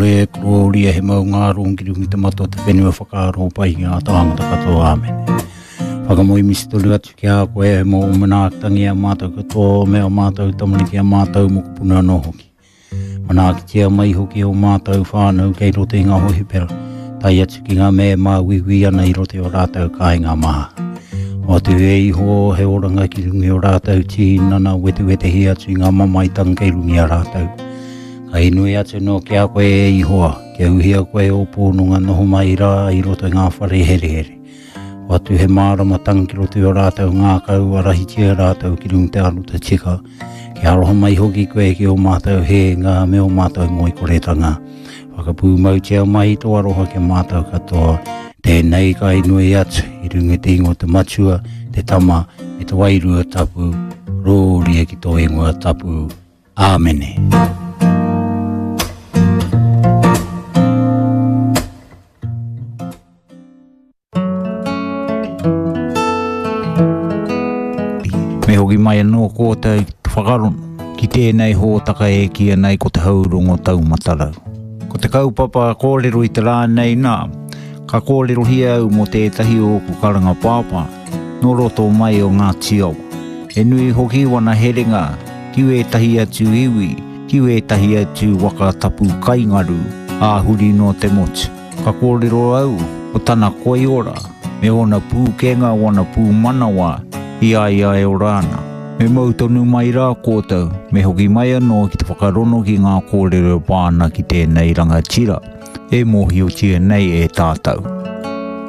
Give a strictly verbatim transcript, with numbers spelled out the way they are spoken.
kore kuro ria he mau ngā rongirungi te mato te whenua whakaaro pai ngā tāngata katoa amene. Whakamoi misitoli atu ki a koe he mau manakitangi a mātou katoa me o mātou tamaniki a mātou mo kupuna no hoki. Manakitia mai hoki o mātou whānau kei rote ngā hohi pera. Tai atu ki ngā mea mā wiwi ana i rote o rātou kai ngā maha. O te e iho he oranga ki rungi o rātou tīnana wetu wete hi atu i ngā mamaitanga kei rungi a rātou. Ka inui atu no ki a koe e ihoa, ke uhia koe o pōnunga noho mai rā i roto ngā whare here here. O atu he mārama tangi roto o rātou ngā kau arahitia rātou ki rungi te aruta tika. Ki aroha mai hoki koe ki o mātou he ngā me o mātou ngoi koretanga. Whakapū mau tia mai to aroha ke mātou katoa. Tēnei ka inui atu i rungi te ingo te matua, te tama, e te wairua tapu, rōria ki tō ingoa tapu. Āmene. Me hoki mai anō kōtai whakarono, ki tēnei hōtaka e kia nei ko te haurongo tau matarau. Ko te kaupapa kōrero i te rānei nā, ka kōrero hia au mo tētahi o ku karanga pāpā, no roto mai o ngā tiawa. E nui hoki wana herenga, kiu e tahi atu iwi, kiu e tahi atu waka tapu kaingaru, āhuri no te motu. Ka kōrero au, o tana koi ora, me ona pūkenga wana pū manawa, ia ia e o rāna. Me mautonu mai rā kōtau, me hoki mai anō ki te whakarono ki ngā kōrero pāna ki tēnei rangatira. E mohi o tia nei e tātau.